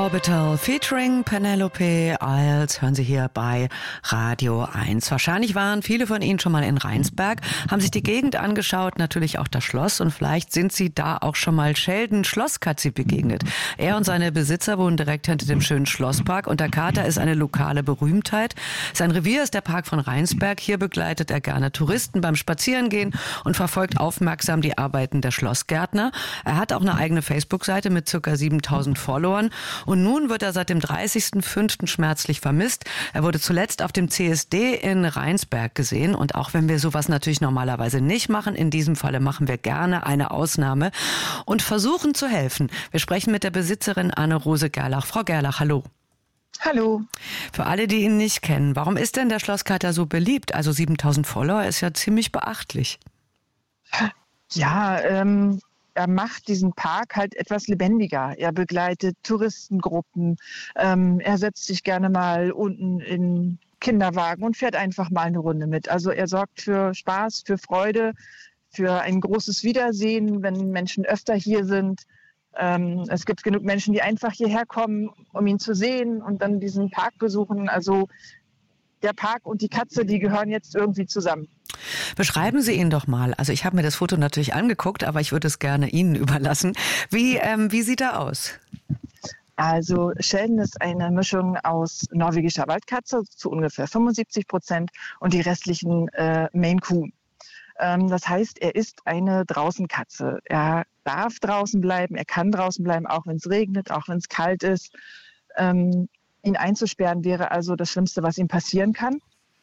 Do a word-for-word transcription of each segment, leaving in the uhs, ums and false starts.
Orbital featuring Penelope Isles hören Sie hier bei Radio eins. Wahrscheinlich waren viele von Ihnen schon mal in Rheinsberg, haben sich die Gegend angeschaut, natürlich auch das Schloss, und vielleicht sind Sie da auch schon mal Sheldon Schlosskatzi begegnet. Er und seine Besitzer wohnen direkt hinter dem schönen Schlosspark und der Kater ist eine lokale Berühmtheit. Sein Revier ist der Park von Rheinsberg. Hier begleitet er gerne Touristen beim Spazierengehen und verfolgt aufmerksam die Arbeiten der Schlossgärtner. Er hat auch eine eigene Facebook-Seite mit ca. siebentausend Followern. Und nun wird er seit dem dreißigsten fünften schmerzlich vermisst. Er wurde zuletzt auf dem C S D in Rheinsberg gesehen. Und auch wenn wir sowas natürlich normalerweise nicht machen, in diesem Falle machen wir gerne eine Ausnahme und versuchen zu helfen. Wir sprechen mit der Besitzerin Anne-Rose Gerlach. Frau Gerlach, hallo. Hallo. Für alle, die ihn nicht kennen, warum ist denn der Schlosskater so beliebt? Also siebentausend Follower ist ja ziemlich beachtlich. Ja, ähm... Er macht diesen Park halt etwas lebendiger. Er begleitet Touristengruppen. Ähm, er setzt sich gerne mal unten in Kinderwagen und fährt einfach mal eine Runde mit. Also er sorgt für Spaß, für Freude, für ein großes Wiedersehen, wenn Menschen öfter hier sind. Ähm, es gibt genug Menschen, die einfach hierher kommen, um ihn zu sehen und dann diesen Park besuchen. Also der Park und die Katze, die gehören jetzt irgendwie zusammen. Beschreiben Sie ihn doch mal. Also ich habe mir das Foto natürlich angeguckt, aber ich würde es gerne Ihnen überlassen. Wie, ähm, wie sieht er aus? Also Sheldon ist eine Mischung aus norwegischer Waldkatze zu ungefähr fünfundsiebzig Prozent und die restlichen äh, Maine Coon. Ähm, das heißt, er ist eine Draußenkatze. Er darf draußen bleiben, er kann draußen bleiben, auch wenn es regnet, auch wenn es kalt ist. Ähm, ihn einzusperren wäre also das Schlimmste, was ihm passieren kann.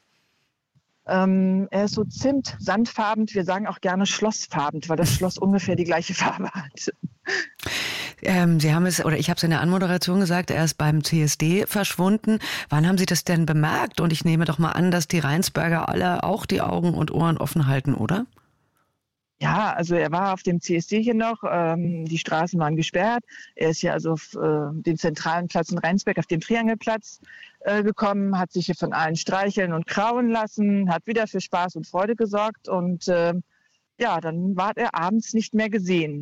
Ähm, er ist so zimt-sandfarben, wir sagen auch gerne schlossfarben, weil das Schloss ungefähr die gleiche Farbe hat. Ähm, Sie haben es, oder ich habe es in der Anmoderation gesagt, er ist beim C S D verschwunden. Wann haben Sie das denn bemerkt? Und ich nehme doch mal an, dass die Rheinsberger alle auch die Augen und Ohren offen halten, oder? Ja, also er war auf dem C S D hier noch, ähm, die Straßen waren gesperrt. Er ist hier also auf äh, den zentralen Platz in Rheinsberg, auf dem Triangelplatz äh, gekommen, hat sich hier von allen streicheln und krauen lassen, hat wieder für Spaß und Freude gesorgt und äh, ja, dann war er abends nicht mehr gesehen.